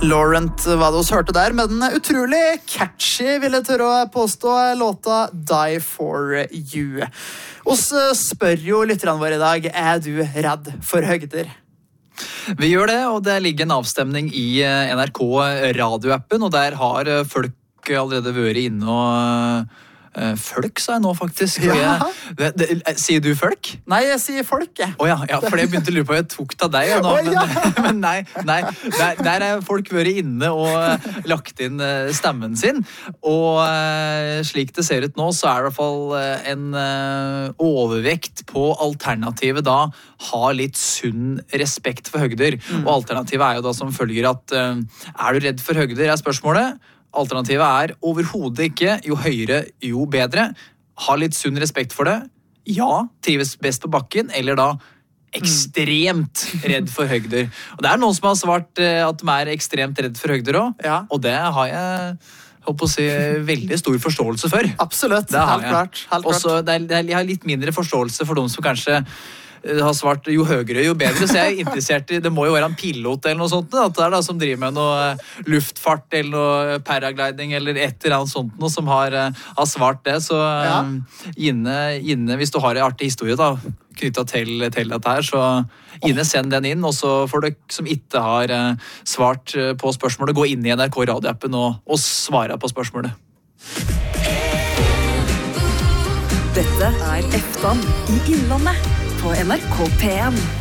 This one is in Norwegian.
Laurent var det oss hørte der, med den utrolig catchy, vil jeg tørre å påstå, låta Die For You. Oss spør jo lytterne våre i dag, du redd for høgder? Vi gjør det, og det ligger en avstemning i NRK radioappen, og der har folk allerede vært inne og... Folk, sa jeg nå faktisk. Ja. Sier du folk? Nei, jeg sier folk, jeg. Ja, for jeg begynte å lure på jeg tok av deg nå, men nei. Der er folk vært inne og lagt inn stemmen sin, og slik det ser ut nå, så er det i hvert fall en overvekt på alternativet da, ha litt sunn respekt for høgder. Og alternativet er jo da som følger at er du redd for høgder, er spørsmålet. Alternativet er overhodet ikke, jo høyere, jo bedre. Ha litt sunn respekt for det. Ja, trives best på bakken, eller da ekstremt redd for høgder. Og det er noen som har svart at de er ekstremt redd for høgder også, Ja. og det har jeg holdt på å si veldig stor forståelse for. Absolutt, Det har helt jeg. klart. Også, jeg har litt mindre forståelse for de som kanskje har svart jo høyere, jo bedre, så jeg er interessert i, det må jo være en pilot eller noe sånt, at det er da som driver med noe luftfart eller noe paragliding eller et eller annet sånt noe som har svart det, så Ine, hvis du har en artig historie da, knyttet til dette her, så Ine, send den inn, og så får dere som ikke har svart på spørsmålet, gå inn i NRK radioappen og svare på spørsmålet. Dette er Eftan i Innlandet på NRK P1.